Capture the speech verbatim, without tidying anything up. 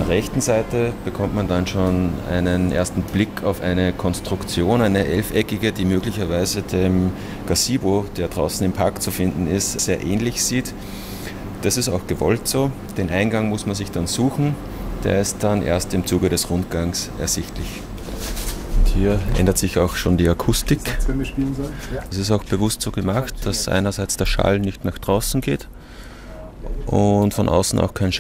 der rechten Seite bekommt man dann schon einen ersten Blick auf eine Konstruktion, eine elfeckige, die möglicherweise dem Gazebo, der draußen im Park zu finden ist, sehr ähnlich sieht. Das ist auch gewollt so. Den Eingang muss man sich dann suchen. Der ist dann erst im Zuge des Rundgangs ersichtlich. Und hier ändert sich auch schon die Akustik. Es ist auch bewusst so gemacht, dass einerseits der Schall nicht nach draußen geht und von außen auch kein